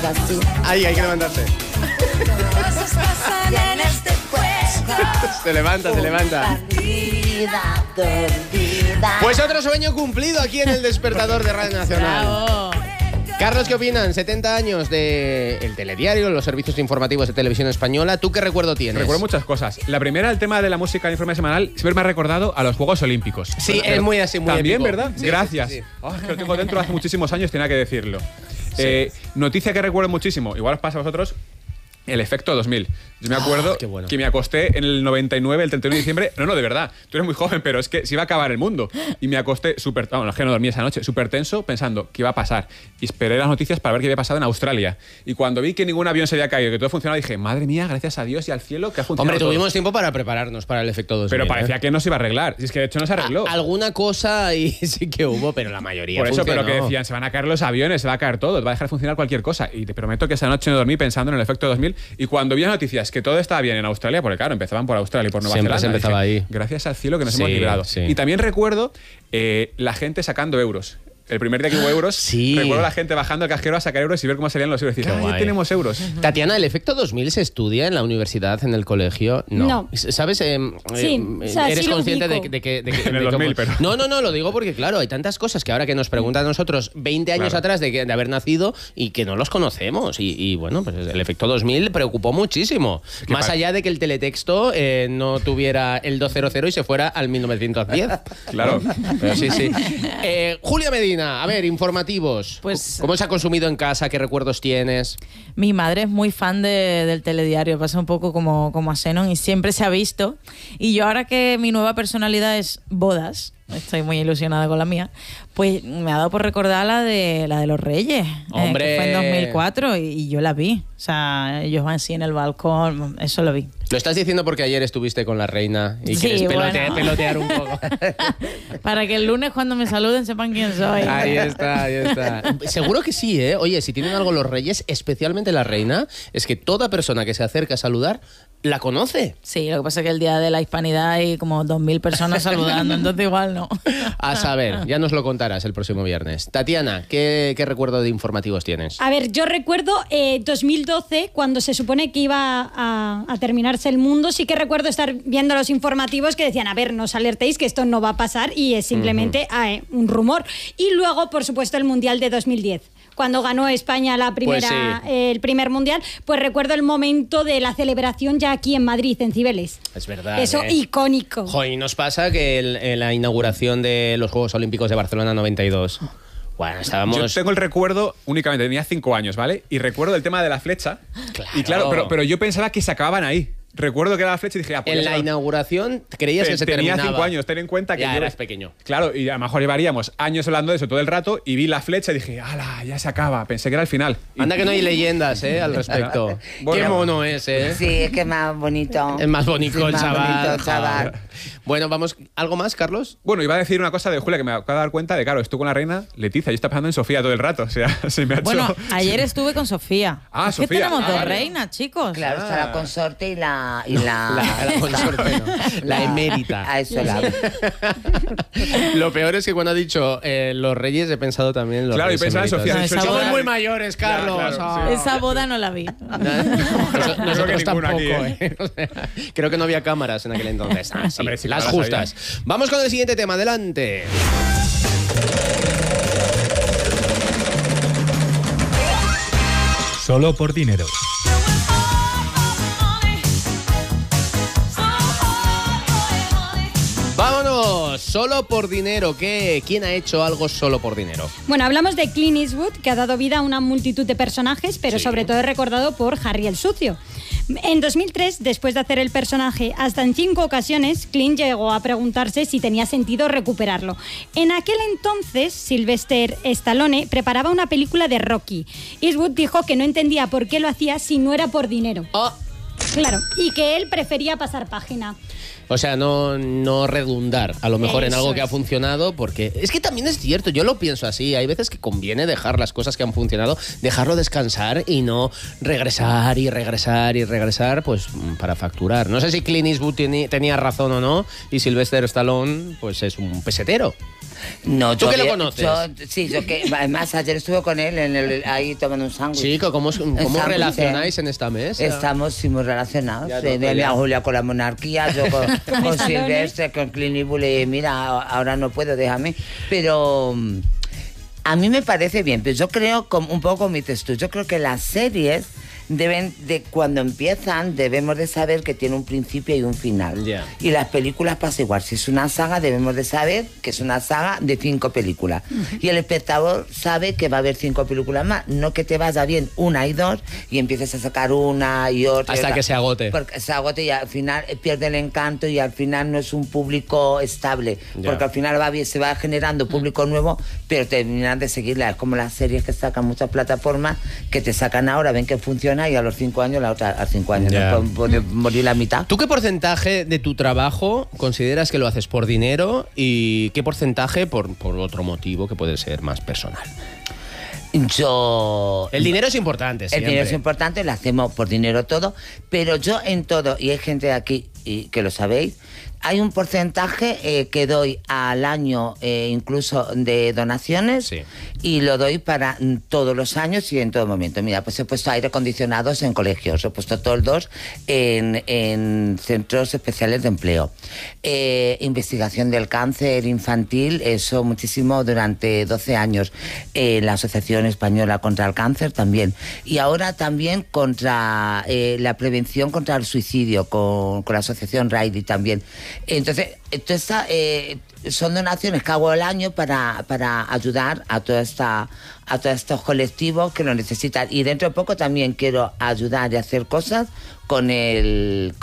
así. Ahí, hay que levantarse. Se levanta. Pues otro sueño cumplido aquí en el Despertador de Radio Nacional. Bravo. Carlos, ¿qué opinan? 70 años del telediario, los servicios informativos de televisión española. ¿Tú qué recuerdo tienes? Recuerdo muchas cosas. La primera, el tema de la música del informe semanal, siempre me ha recordado a los Juegos Olímpicos. Sí, es muy así, muy También, épico. ¿verdad? Sí, Gracias. sí. Oh, es que lo tengo dentro hace muchísimos años, tenía que decirlo. Sí. Noticia que recuerdo muchísimo, igual os pasa a vosotros, el efecto 2000. Yo me acuerdo qué bueno. que me acosté en el 99, el 31 de diciembre. No, de verdad. Tú eres muy joven, pero es que se iba a acabar el mundo. Y me acosté súper... Bueno, es que no dormí esa noche. Súper tenso, pensando qué iba a pasar. Y esperé las noticias para ver qué había pasado en Australia. Y cuando vi que ningún avión se había caído, que todo funcionaba, dije, madre mía, gracias a Dios y al cielo que ha funcionado. Hombre, todo. tuvimos tiempo para prepararnos para el efecto 2000. Pero parecía que no se iba a arreglar. Y es que de hecho no se arregló. Alguna cosa ahí sí que hubo, pero la mayoría Por eso, funcionó. pero que decían, se van a caer los aviones, se va a caer todo, va a dejar de funcionar cualquier cosa. Y te prometo que esa noche no dormí pensando en el efecto 2000. Y cuando vi las noticias que todo estaba bien en Australia, porque claro, empezaban por Australia y por Nueva Siempre Zelanda. se empezaba dije, ahí. Gracias al cielo que nos Sí, hemos librado. sí. Y también recuerdo la gente sacando euros. El primer día que hubo euros, Sí. recuerdo a la gente bajando al cajero a sacar euros y ver cómo salían los euros. Y decir, Qué ¡ay, guay. tenemos euros! Tatiana, ¿el efecto 2000 se estudia en la universidad, en el colegio? No. ¿Sabes? Sí, o sea, ¿Eres sí lo consciente de ubico. que En el 2000, pero... No, lo digo porque, claro, hay tantas cosas que ahora que nos preguntan a nosotros 20 años Claro. atrás de haber nacido y que no los conocemos. Y bueno, pues el efecto 2000 preocupó muchísimo. que Más allá de que el teletexto no tuviera el 200 y se fuera al 1910. Claro. Pero sí. Julia Medina, a ver, informativos. Pues- ¿Cómo se ha consumido en casa? ¿Qué recuerdos tienes? Mi madre es muy fan del telediario, pasa un poco como a Zenon y siempre se ha visto. Y yo ahora que mi nueva personalidad es bodas, estoy muy ilusionada con la mía, pues me ha dado por recordar la de los Reyes, ¡Hombre! que fue en 2004 y yo la vi. O sea, ellos van así en el balcón, eso lo vi. Lo estás diciendo porque ayer estuviste con la reina y Sí, quieres bueno. pelotear un poco. Para que el lunes cuando me saluden sepan quién soy. Ahí está. Seguro que sí, ¿eh? Oye, si tienen algo los reyes, especialmente la reina, es que toda persona que se acerca a saludar la conoce. Sí, lo que pasa es que el día de la hispanidad hay como 2.000 personas saludando, entonces igual no. A saber, ya nos lo contarás el próximo viernes. Tatiana, ¿qué recuerdo de informativos tienes? A ver, yo recuerdo 2012, cuando se supone que iba a terminarse el mundo, sí que recuerdo estar viendo los informativos que decían, a ver, no os alertéis que esto no va a pasar y es simplemente un rumor. Y luego, por supuesto, el Mundial de 2010. Cuando ganó España Pues sí. el primer mundial, pues recuerdo el momento de la celebración ya aquí en Madrid, en Cibeles. Es verdad. Eso icónico. Joder, nos pasa que en la inauguración de los Juegos Olímpicos de Barcelona 92. Bueno, estábamos... Yo tengo el recuerdo, únicamente tenía 5 años, ¿vale? Y recuerdo el tema de la flecha. Claro. Y claro, pero yo pensaba que se acababan ahí. Recuerdo que era la flecha y dije, pues En ya la se va. inauguración creías que se Tenía terminaba. 5 años, ten en cuenta que Ya yo- eras pequeño. Claro, y a lo mejor llevaríamos años hablando de eso todo el rato y vi la flecha y dije, ¡hala! Ya se acaba. Pensé que era el final. Y- Anda que no hay leyendas, al respecto. Bueno. Qué mono es, ¿eh? Sí, es que es más bonito. Es más bonito Sí, el más chaval. bonito, chaval. Bueno, vamos. ¿Algo más, Carlos? Bueno, iba a decir una cosa de Julia que me acabo de dar cuenta de, claro, estuve con la reina Leticia y está pensando en Sofía todo el rato. O sea, se me ha hecho... Bueno, ayer estuve con Sofía. Ah, es Sofía. que tenemos dos Vale. reinas, chicos. Claro, está la consorte y la... La consorte, no. La emérita. A eso la... Lo peor es que cuando ha dicho los reyes he pensado también en los Claro, y reyes pensaba en eméritos. Sofía. No, esa Somos boda- muy mayores, Carlos. Ya, claro, Ah. sí. Esa boda no la vi. Nosotros que tampoco, ninguno aquí, ¿eh? O sea, creo que no había cámaras en aquel entonces. Ah, sí, Hombre, sí, las claro, justas. Vamos con el siguiente tema, adelante. Solo por dinero. Vámonos, solo por dinero. ¿Quién ha hecho algo solo por dinero? Bueno, hablamos de Clint Eastwood, que ha dado vida a una multitud de personajes, pero Sí. sobre todo es recordado por Harry el Sucio. En 2003, después de hacer el personaje hasta en 5 ocasiones, Clint llegó a preguntarse si tenía sentido recuperarlo. En aquel entonces, Sylvester Stallone preparaba una película de Rocky. Eastwood dijo que no entendía por qué lo hacía si no era por dinero. Ah, Claro, y que él prefería pasar página. o sea, no redundar a lo mejor en Eso algo que ha es. funcionado, porque es que también es cierto, yo lo pienso así, hay veces que conviene dejar las cosas que han funcionado, dejarlo descansar y no regresar y regresar y regresar, pues para facturar. No sé si Clint Eastwood tenía razón o no, y Sylvester Stallone pues es un pesetero. No, ¿Tú que lo vi- conoces? Sí, yo que además ayer estuve con él ahí tomando un sándwich. Chico, ¿cómo sándwich, relacionáis en esta mesa? Estamos sí, muy relacionados. Ya De toca, mi ya. Julia con la monarquía, yo con Estalones. Silvestre, con Clint Eastwood, y mira, ahora no puedo, déjame. Pero a mí me parece bien, pero yo creo, un poco como dices tú, yo creo que las series deben de, cuando empiezan, debemos de saber que tiene un principio y un final. Ya. Y las películas pasa igual. Si es una saga, debemos de saber que es una saga de 5 películas. Y el espectador sabe que va a haber 5 películas más. No que te vaya bien una y dos y empieces a sacar una y otra. Hasta y otra. que se agote. Porque se agote y al final pierde el encanto y al final no es un público estable. Ya. Porque al final se va generando público nuevo, pero terminan de seguirla. Es como las series que sacan muchas plataformas, que te sacan ahora, ven que funciona y a los 5 años la otra a 5 años. Ya. No puede morir la mitad. ¿Tú qué porcentaje de tu trabajo consideras que lo haces por dinero y qué porcentaje por otro motivo que puede ser más personal? El dinero es importante, El siempre. dinero es importante, lo hacemos por dinero todo, pero yo en todo, y hay gente aquí y que lo sabéis, hay un porcentaje que doy al año incluso de donaciones Sí. y lo doy para todos los años y en todo momento. Mira, pues he puesto aire acondicionados en colegios, he puesto toldos en centros especiales de empleo. Investigación del cáncer infantil, eso muchísimo durante 12 años. La Asociación Española contra el Cáncer también. Y ahora también contra la prevención contra el suicidio con la Asociación RAIDI también. Entonces, son donaciones que hago al año para ayudar a todos estos colectivos que lo necesitan. Y dentro de poco también quiero ayudar y hacer cosas con el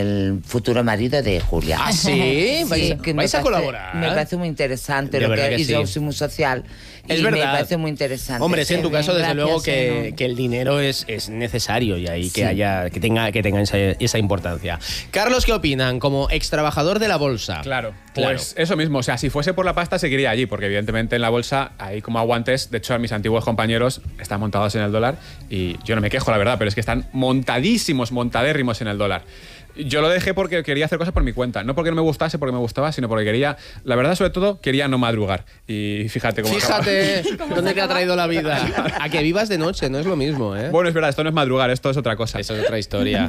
futuro marido de Julia. ¿Ah, sí? que me ¿Vais a parece- colaborar? Me parece muy interesante. De verdad que y yo sí. soy muy social. Es y verdad. me parece muy interesante. Hombre, sí, en tu Qué caso, bien, desde gracias, luego Eno. que el dinero es necesario y ahí Sí. que tenga esa importancia. Carlos, ¿qué opinan? Como ex trabajador de la bolsa. Claro, Claro. pues eso mismo. O sea, si fuese por la pasta, seguiría allí, porque evidentemente en la bolsa hay como aguantes. De hecho, mis antiguos compañeros están montados en el dólar y yo no me quejo, la verdad, pero es que están montadérrimos en el dólar. Yo lo dejé porque quería hacer cosas por mi cuenta. No porque no me gustase, porque me gustaba, sino porque quería, la verdad, sobre todo, quería no madrugar. Y fíjate cómo Fíjate dónde te ha traído la vida. A que vivas de noche, no es lo mismo, ¿eh? Bueno, es verdad, esto no es madrugar, esto es otra cosa. Eso es otra historia.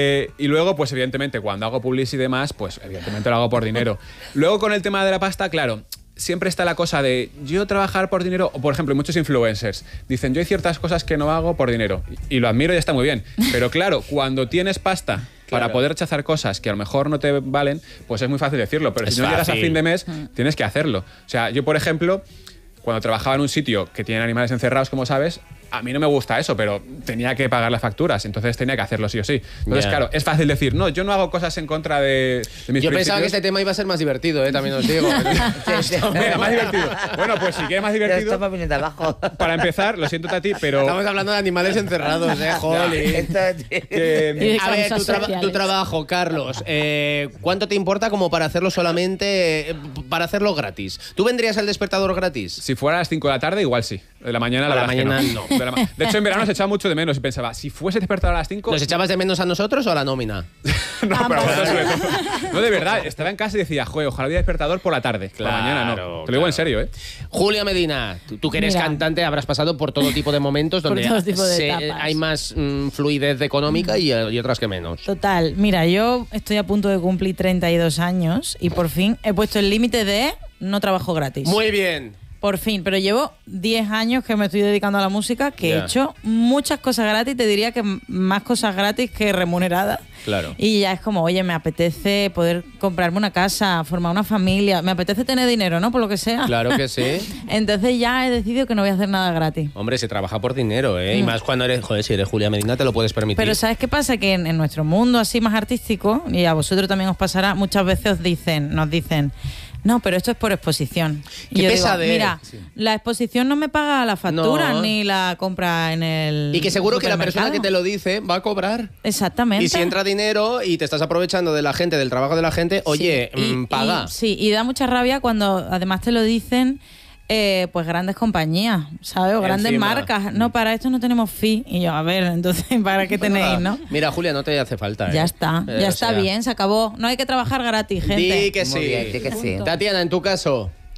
Y luego, pues evidentemente, cuando hago publicity y demás, pues evidentemente lo hago por dinero. Luego con el tema de la pasta, claro, siempre está la cosa de yo trabajar por dinero, o por ejemplo, muchos influencers dicen yo hay ciertas cosas que no hago por dinero. Y lo admiro y está muy bien. Pero claro, cuando tienes pasta para poder rechazar cosas que a lo mejor no te valen, pues es muy fácil decirlo. Pero Es si no llegas a fácil. fin de mes, tienes que hacerlo. O sea, yo, por ejemplo, cuando trabajaba en un sitio que tiene animales encerrados, como sabes, a mí no me gusta eso, pero tenía que pagar las facturas, entonces tenía que hacerlo sí o sí. Entonces, Ya. claro, es fácil decir, no, yo no hago cosas en contra de mis Yo pensaba que principios. este tema iba a ser más divertido, también os digo. Venga, más divertido. Bueno, pues si quieres más Ya divertido, estamos viniendo abajo. para empezar, lo siento, Tati, pero... Estamos hablando de animales encerrados, Jolín. Esto- Y que- de A ver, causas tu sociales. trabajo, Carlos, ¿cuánto te importa como para hacerlo solamente, para hacerlo gratis? ¿Tú vendrías al despertador gratis? si fuera a las 5 de la tarde, igual sí. De la mañana, A la verdad es que mañana no. De hecho, en verano se echaba mucho de menos y pensaba, si fuese despertado a las 5... ¿Nos echabas de menos a nosotros o a la nómina? No, pero bueno, sobre todo. No, de verdad, estaba en casa y decía, joder, ojalá hubiera despertador por la tarde. Por la mañana no. Te lo digo en serio, ¿eh? Julia Medina, tú que eres Mira. cantante habrás pasado por todo tipo de momentos Por donde todo tipo de etapas. hay más fluidez económica y otras que menos. Total, mira, yo estoy a punto de cumplir 32 años y por fin he puesto el límite de no trabajo gratis. Muy bien. Por fin, pero llevo 10 años que me estoy dedicando a la música, que Ya. he hecho muchas cosas gratis, te diría que más cosas gratis que remuneradas. Claro. Y ya es como, oye, me apetece poder comprarme una casa, formar una familia, me apetece tener dinero, ¿no? Por lo que sea. Claro que sí. Entonces ya he decidido que no voy a hacer nada gratis. Hombre, se trabaja por dinero, ¿eh? Y más cuando eres, joder, si eres Julia Medina te lo puedes permitir. Pero ¿sabes qué pasa? Que en nuestro mundo así más artístico, y a vosotros también os pasará, muchas veces nos dicen, no, pero esto es por exposición. Y Qué yo digo, pesadez. mira, la exposición no me paga la factura No. ni la compra en el Y que seguro que la persona que te supermercado. lo dice va a cobrar. Exactamente. Y si entra dinero y te estás aprovechando de la gente, del trabajo de la gente, oye, paga. Sí, y da mucha rabia cuando además te lo dicen pues grandes compañías, ¿sabes? O grandes Encima. marcas. No, para esto no tenemos fee. Y yo, a ver, entonces, ¿para qué tenéis, no? Mira, Julia, no te hace falta. Ya ¿eh? está, O ya está sea, bien, se acabó. No hay que trabajar gratis, gente. Di que Muy sí. bien, di que sí. Tatiana, en tu caso.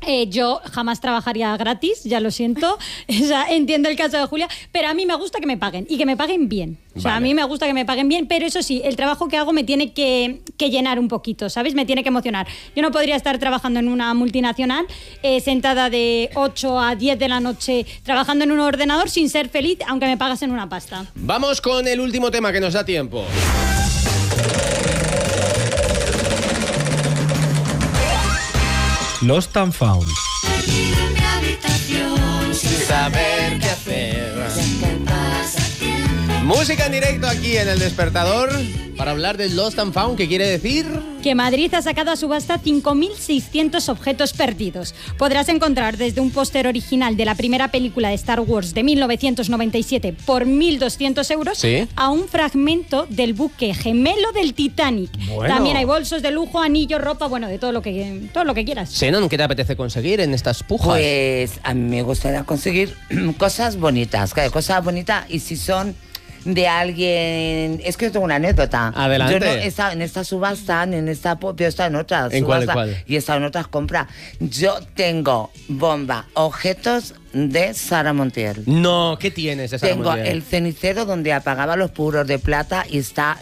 Yo jamás trabajaría gratis, ya lo siento. O sea, entiendo el caso de Julia, pero a mí me gusta que me paguen y que me paguen bien. O sea, Vale. a mí me gusta que me paguen bien, pero eso sí, el trabajo que hago me tiene que llenar un poquito, ¿sabes? Me tiene que emocionar. Yo no podría estar trabajando en una multinacional, sentada de 8 a 10 de la noche trabajando en un ordenador sin ser feliz, aunque me pagasen una pasta. Vamos con el último tema que nos da tiempo. Lost and Found. Sin saber qué hacer. Música en directo aquí en El Despertador para hablar del Lost and Found, que quiere decir... Que Madrid ha sacado a subasta 5.600 objetos perdidos. Podrás encontrar desde un póster original de la primera película de Star Wars de 1997 por 1.200 euros ¿Sí? a un fragmento del buque gemelo del Titanic. Bueno. También hay bolsos de lujo, anillos, ropa, bueno, de todo lo que quieras. Xenon, ¿qué te apetece conseguir en estas pujas? Pues a mí me gustaría conseguir cosas bonitas, claro, cosas bonitas, y si son de alguien... Es que yo tengo una anécdota. Adelante. Yo no he estado en esta subasta, en esta... Yo he estado en otras ¿En cuál, subastas en cuál? y he estado en otras compras. Yo tengo objetos de Sara Montiel. No, ¿qué tienes de Sara Tengo Montiel? el cenicero donde apagaba los puros de plata y está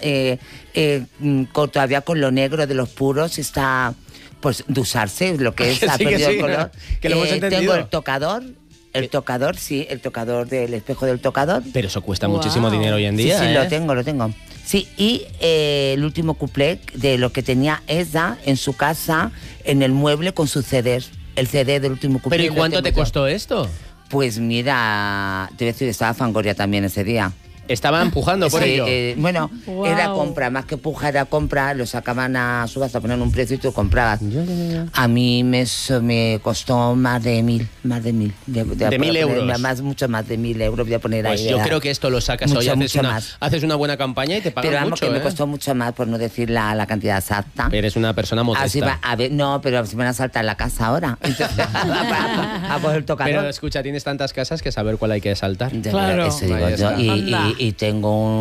todavía con lo negro de los puros, está pues de usarse, lo que es, Que ha sí, que perdido sí, el color. que lo hemos entendido. Tengo el tocador. El tocador, sí, el tocador del espejo del tocador. Pero eso cuesta Wow. muchísimo dinero hoy en día, Sí, ¿eh? lo tengo. Sí, y el último cuplé de lo que tenía ella en su casa, en el mueble con su CD. El CD del último cuplé. ¿Pero y lo cuánto tengo te yo. costó esto? Pues mira, te voy a decir, estaba Fangoria también ese día. Estaba empujando por Sí, ello. bueno, Wow. era compra, más que puja era compra, lo sacaban a subasta, ponían un precio y tú comprabas. A mí me costó más de 1.000. De 1.000 euros. Mucho más de 1.000 euros, voy a poner Pues ahí. yo ¿verdad? creo que esto lo sacas Mucho, hoy, mucho más. haces una buena campaña y te pagan Pero vamos, mucho, que ¿eh? me costó mucho más, por no decir la cantidad exacta. Eres una persona modesta. Así va, a ver, no, pero así me van a saltar la casa ahora. Entonces, a por el tocador. Pero escucha, tienes tantas casas que saber cuál hay que saltar. De Claro. verdad, eso digo Ahí yo. está. Anda. Y tengo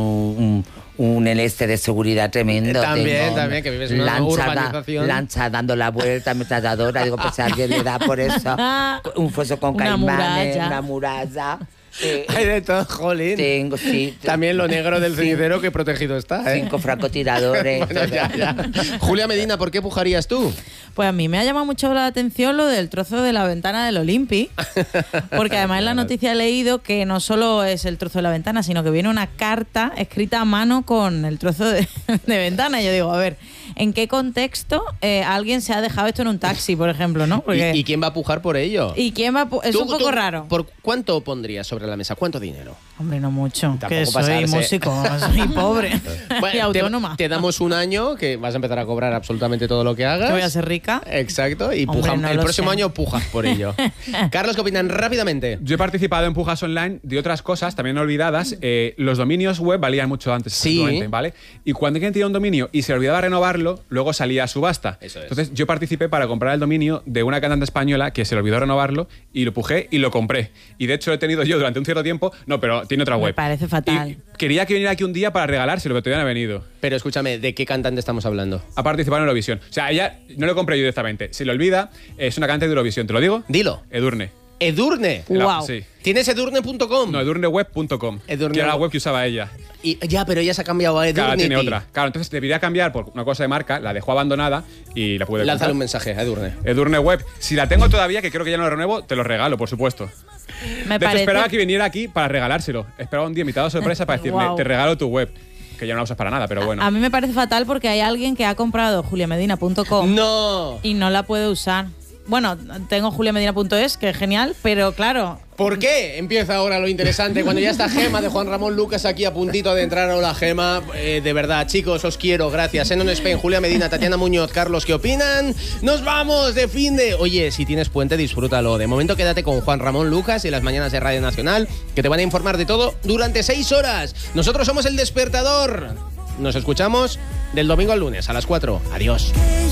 un este de seguridad tremendo. También, Tengo que vives en una urbanización. Lancha dando la vuelta, ametralladora. Digo, pues si alguien le da por eso. Un foso con Una caimanes, muralla. una muralla. Hay de todo, jolín. Tengo, sí. También lo negro del Sí. cenicero que protegido está, ¿eh? 5 francotiradores. Bueno, ya. Julia Medina, ¿por qué pujarías tú? Pues a mí me ha llamado mucho la atención lo del trozo de la ventana del Olympi, porque además en la noticia he leído que no solo es el trozo de la ventana, sino que viene una carta escrita a mano con el trozo de ventana. Y yo digo, a ver, ¿en qué contexto alguien se ha dejado esto en un taxi, por ejemplo, no? Porque, ¿Y quién va a pujar por ello? ¿y quién va a es un poco raro. ¿Por cuánto pondrías sobre la mesa? ¿Cuánto dinero? Hombre, no mucho, Tampoco que soy pasarse. músico, soy pobre y Bueno, autónoma. te damos un año que vas a empezar a cobrar absolutamente todo lo que hagas. Que voy a ser rica. Exacto, y Hombre, no el lo próximo sé. año pujas por ello. Carlos, ¿qué opinan rápidamente? Yo he participado en pujas online de otras cosas, también olvidadas. Los dominios web valían mucho antes, Sí. actualmente, ¿vale? Y cuando alguien tenía un dominio y se olvidaba renovarlo, luego salía a subasta. Eso es. Entonces yo participé para comprar el dominio de una cantante española que se le olvidó renovarlo y lo pujé y lo compré. Y de hecho he tenido yo durante un cierto tiempo, no, pero tiene otra Me web. parece fatal. Y quería que viniera aquí un día para regalárselo, pero todavía no ha venido. Pero escúchame, ¿de qué cantante estamos hablando? Ha participado en Eurovisión. O sea, ella no lo compré yo directamente. Se le olvida, es una cantante de Eurovisión. ¿Te lo digo? Dilo. Edurne. Edurne. Guau. Sí. ¿Tienes edurne.com? No, edurneweb.com. Edurne- Que era la web que usaba ella. Ya, pero ella se ha cambiado a Edurnity. Claro, tiene otra. Claro, entonces debería cambiar por una cosa de marca, la dejó abandonada y la pude Lánzale un comprar. mensaje a Edurne. Edurne Web. Si la tengo todavía, que creo que ya no la renuevo, te lo regalo, por supuesto. Me De hecho, parece... esperaba que viniera aquí para regalárselo. Esperaba un día invitado sorpresa para decirme, Guau. te regalo tu web. Que ya no la usas para nada, pero bueno. A mí me parece fatal porque hay alguien que ha comprado juliamedina.com ¡No! y no la puede usar. Bueno, tengo juliamedina.es, que es genial, pero claro, ¿Por qué? Empieza ahora lo interesante. Cuando ya está Gema de Juan Ramón Lucas aquí a puntito de entrar. Hola Gema, de verdad chicos, os quiero, gracias. Enon Spain, Julia Medina, Tatiana Muñoz, Carlos, ¿qué opinan? ¡Nos vamos de fin de! Oye, si tienes puente, disfrútalo. De momento quédate con Juan Ramón Lucas y las mañanas de Radio Nacional, que te van a informar de todo durante 6 horas. Nosotros somos El Despertador. Nos escuchamos del domingo al lunes a las 4. Adiós.